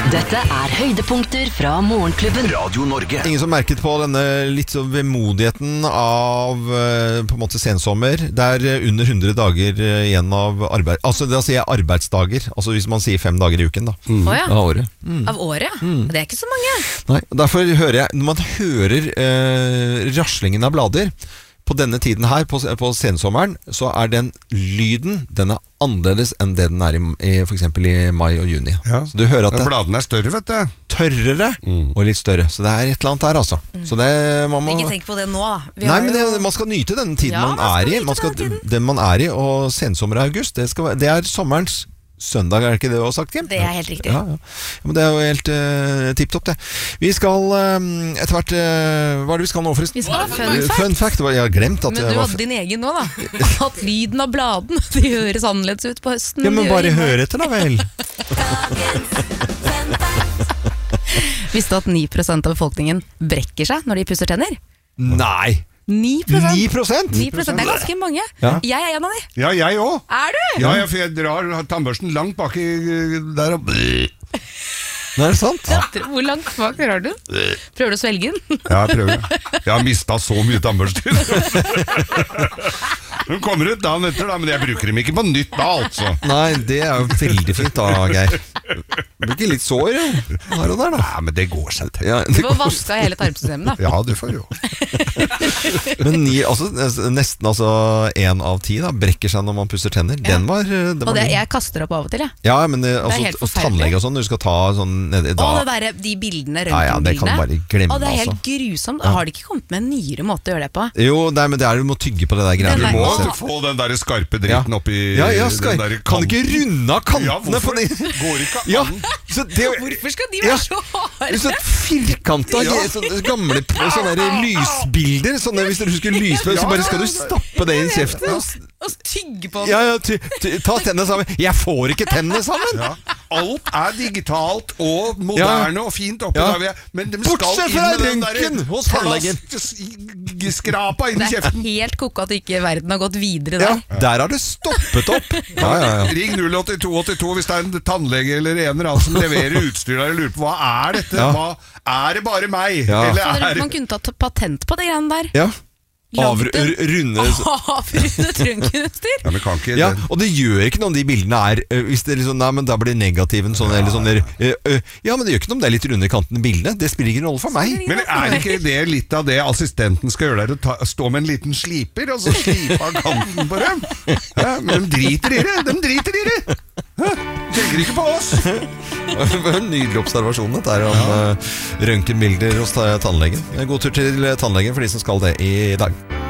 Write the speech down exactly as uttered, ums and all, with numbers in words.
Dette er høydepunkter fra Morgenklubben. Radio Norge. Ingen som merket på denne litt så vemodigheten av på en måte sensommer. Det er under hundre dager igjen av arbeid. Altså da sier jeg arbeidsdager. Altså hvis man sier fem dager i uken da. Mm. Oh, ja. Av året. Mm. Av året, ja. Mm. Det er ikke så mange. Nei, derfor hører jeg, når man hører eh, raslingen av blader på denne tiden her, på, på sensommeren, så er den lyden, den er annerledes enn det den er i, i for eksempel i mai og juni. Ja. Så du hører at det, bladene er større, vet du. Tørrere mm. og litt større. Så det er et eller annet der, altså. Mm. Så det, man må, ikke tenk på det nå, da. Vi nei, men det, jo... man skal nyte denne tiden ja, man er i. Man skal, den man er i, og sensommer og august, det, skal, det er sommerens søndag, er det ikke det du har sagt, Kim? Det er helt riktig. Ja, ja. Ja, men det er jo helt uh, tipptopp, det. Vi skal uh, etter hvert uh, hva er det vi skal nå, forresten? Vi skal ha fun fact. Fun fact, jeg har glemt at men du hadde din egen nå, da. At lyden av bladen, de høres annerledes ut på høsten. Ja, men bare hør etter da, vel. Visste du at ni prosent av befolkningen brekker seg når de pusser tenner? Nei! ni prosent? ni prosent? ni prosent, det er ganske mange. Ja. Jeg er en av de. Ja, jeg også. Er du? Ja, ja, for jeg drar tannbørsten langt bak i der og... Nå er det sant? Ja. Hvor langt bak drar du? Prøver du å svelge den? Ja, jeg prøver. Jeg har mistet så mye tannbørster. Hun kommer ut dagen etter, da, men jeg bruker dem ikke på nytt da, altså. Nei, det er jo veldig fint da, Geir. Bruker litt sår, jo. Her og der, da. Ja, men det går seg til. Ja, du får vaske hele tarmsystemet, da. Ja, du får jo. Men ni, altså, nesten altså en av ti da, brekker seg når man pusser tenner. Ja. Den var... Den var og det, jeg kaster opp av og til, jeg. Ja, men det, altså, og tannlegge og sånn, du skal ta sånn nede i dag. Og det der, de bildene, ja, ja, det kan du bare glemme, og det er helt altså. Grusomt. Har de ikke kommet med en nyere måte å gjøre det på? Jo, nei, men det er du må tygge på det der greiene. Du må du få den der skarpe dritten ja. oppi ja, ja, skar den der kan du ikke runde av kantene ja, hvorfor? På det? Går ikke an. Ja, så det, hvorfor skal de være ja, så harde? Så firkanta ja. Sånne gamle sånne der lysbilder sånne, hvis du husker lysbilder, så bare skal du stappe det i kjeften og, og tygge på den. Ja, ja, ty, ty, ta tennene sammen. Jeg får ikke tennene sammen. Ja. Alt er digitalt og moderne ja. Og fint oppi ja. Der, men de bortsett fra røntgen hos tannlegen. Skrapa inn i kjeften. Det er helt koko at ikke verden har gått videre der. Ja, der har det stoppet opp. Ja, ja, ja. Ring null åtte to åtte to hvis det er en tannlege eller en eller annen som leverer utstyr der og lurer på hva er dette? Ja. Hva, er det bare meg? Ja. Eller er... Man kunne tatt patent på det greiene der. Ja. Avrunde Avrundet røntgenutstyr. Ja, men kan ikke ja, og det gjør ikke noe om de bildene er hvis det er liksom, nei, men da blir negativen sånn, ja. Eller sånn der, øh, øh, ja, men det gjør ikke noe om det er litt runde kanten i bildene. Det spiller ingen rolle for meg. Men er ikke det litt av det assistenten skal gjøre der, å ta, stå med en liten sliper og så slipe av kanten på dem? Ja, men de driter i det. De driter i det. Hæ? Tenker ikke på oss. En nydelig observasjon dette er om ja. uh, røntgenbilder hos tannlegen. God tur til tannlegen for de som skal det i dag.